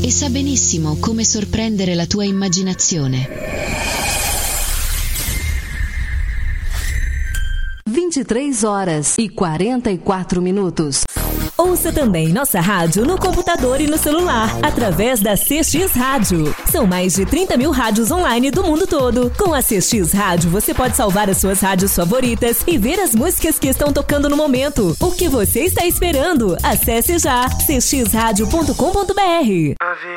e sa benissimo come sorprendere la tua immaginazione. 23h44. Ouça também nossa rádio no computador e no celular, através da CX Rádio. São mais de 30 mil rádios online do mundo todo. Com a CX Rádio, você pode salvar as suas rádios favoritas e ver as músicas que estão tocando no momento. O que você está esperando? Acesse já cxradio.com.br.